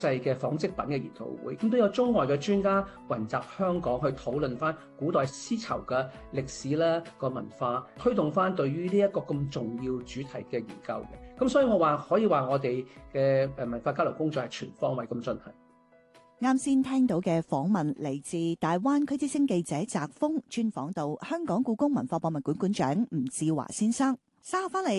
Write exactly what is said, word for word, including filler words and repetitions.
際嘅紡織品嘅研討會，咁都有中外嘅專家雲集香港去討論翻古代絲綢嘅歷史啦、個文化，推動翻對於呢一個咁重要主題嘅研究嘅。咁所以我話可以話我哋嘅誒文化交流工作係全方位咁進行。 啱先聽到嘅訪問嚟自大灣區之聲記者澤峰專訪到香港故宮文化博物館館長吳志華先生，稍後翻嚟。